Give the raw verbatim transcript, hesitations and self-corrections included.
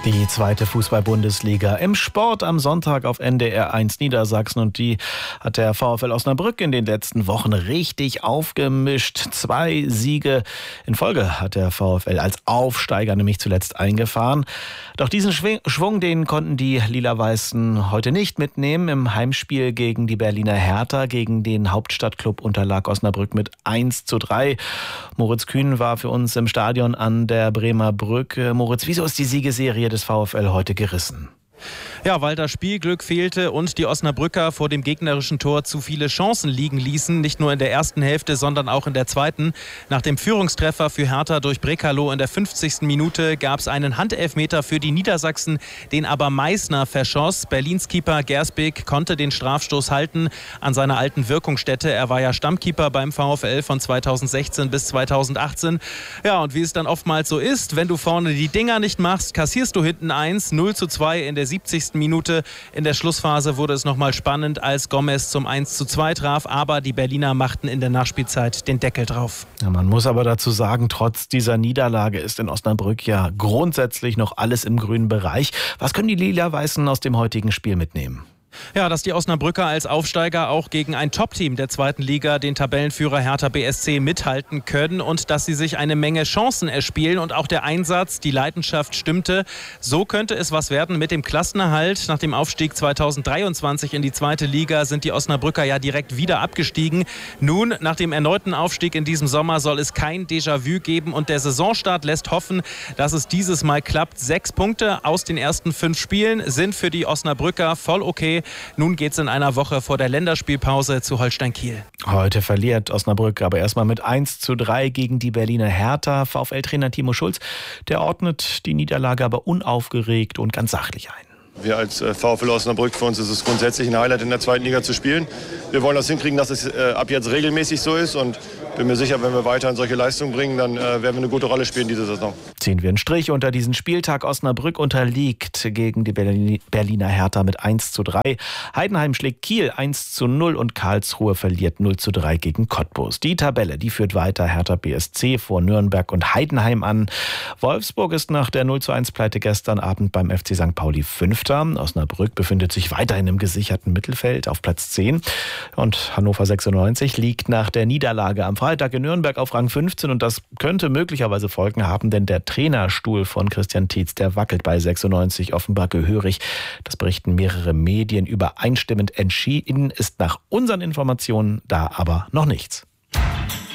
Die zweite Fußball-Bundesliga im Sport am Sonntag auf N D R eins Niedersachsen, und die hat der VfL Osnabrück in den letzten Wochen richtig aufgemischt. Zwei Siege in Folge hat der VfL als Aufsteiger nämlich zuletzt eingefahren. Doch diesen Schwung, den konnten die Lila-Weißen heute nicht mitnehmen. Im Heimspiel gegen die Berliner Hertha, gegen den Hauptstadtklub, unterlag Osnabrück mit eins zu drei. Moritz Kühn war für uns im Stadion an der Bremer Brücke. Moritz, wieso ist die Siegesserie des VfL heute gerissen? Ja, weil das Spielglück fehlte und die Osnabrücker vor dem gegnerischen Tor zu viele Chancen liegen ließen. Nicht nur in der ersten Hälfte, sondern auch in der zweiten. Nach dem Führungstreffer für Hertha durch Brekalo in der fünfzigsten Minute gab es einen Handelfmeter für die Niedersachsen, den aber Meißner verschoss. Berlins Keeper Gersbeek konnte den Strafstoß halten an seiner alten Wirkungsstätte. Er war ja Stammkeeper beim VfL von zweitausendsechzehn bis zweitausendachtzehn. Ja, und wie es dann oftmals so ist, wenn du vorne die Dinger nicht machst, kassierst du hinten eins. null zu zwei in der siebzigsten Minute. In der Schlussphase wurde es nochmal spannend, als Gomez zum eins zu zwei traf. Aber die Berliner machten in der Nachspielzeit den Deckel drauf. Ja, man muss aber dazu sagen, trotz dieser Niederlage ist in Osnabrück ja grundsätzlich noch alles im grünen Bereich. Was können die Lila-Weißen aus dem heutigen Spiel mitnehmen? Ja, dass die Osnabrücker als Aufsteiger auch gegen ein Top-Team der zweiten Liga, den Tabellenführer Hertha B S C, mithalten können und dass sie sich eine Menge Chancen erspielen und auch der Einsatz, die Leidenschaft stimmte. So könnte es was werden mit dem Klassenerhalt. Nach dem Aufstieg zweitausenddreiundzwanzig in die zweite Liga sind die Osnabrücker ja direkt wieder abgestiegen. Nun, nach dem erneuten Aufstieg in diesem Sommer soll es kein Déjà-vu geben und der Saisonstart lässt hoffen, dass es dieses Mal klappt. Sechs Punkte aus den ersten fünf Spielen sind für die Osnabrücker voll okay. Nun geht es in einer Woche vor der Länderspielpause zu Holstein Kiel. Heute verliert Osnabrück aber erstmal mit eins zu drei gegen die Berliner Hertha. VfL-Trainer Timo Schulz, der ordnet die Niederlage aber unaufgeregt und ganz sachlich ein. Wir als VfL Osnabrück, für uns ist es grundsätzlich ein Highlight, in der zweiten Liga zu spielen. Wir wollen das hinkriegen, dass es ab jetzt regelmäßig so ist, und bin mir sicher, wenn wir weiterhin solche Leistungen bringen, dann werden wir eine gute Rolle spielen diese Saison. Ziehen wir einen Strich unter diesen Spieltag. Osnabrück unterliegt gegen die Berliner Hertha mit eins zu drei. Heidenheim schlägt Kiel eins zu null und Karlsruhe verliert null zu drei gegen Cottbus. Die Tabelle, die führt weiter Hertha B S C vor Nürnberg und Heidenheim an. Wolfsburg ist nach der null zu eins Pleite gestern Abend beim F C Sankt Pauli Fünfter. Osnabrück befindet sich weiterhin im gesicherten Mittelfeld auf Platz zehn. Und Hannover sechsundneunzig liegt nach der Niederlage am Freitag in Nürnberg auf Rang fünfzehn. Und das könnte möglicherweise Folgen haben, denn der Trainerstuhl von Christian Tietz, der wackelt bei sechsundneunzig offenbar gehörig. Das berichten mehrere Medien. Übereinstimmend entschieden ist nach unseren Informationen da aber noch nichts.